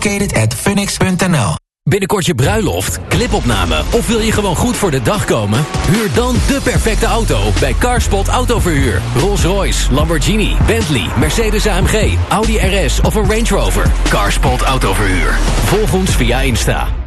phoenix.nl. Binnenkort je bruiloft, clipopname of wil je gewoon goed voor de dag komen? Huur dan de perfecte auto bij Carspot Autoverhuur. Rolls-Royce, Lamborghini, Bentley, Mercedes-AMG, Audi RS of een Range Rover. Carspot Autoverhuur. Volg ons via Insta.